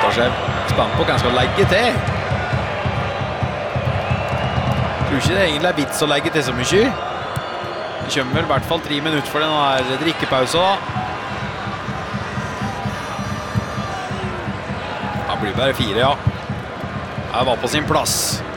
Potasjev spent på hva han skal legge til. Jeg tror ikke det egentlig er vits å legge til så mye. Det kommer vel i hvert fall 3 minutter for denne drikkepausen da. Det blir bare 4, ja. Jeg var på sin plass.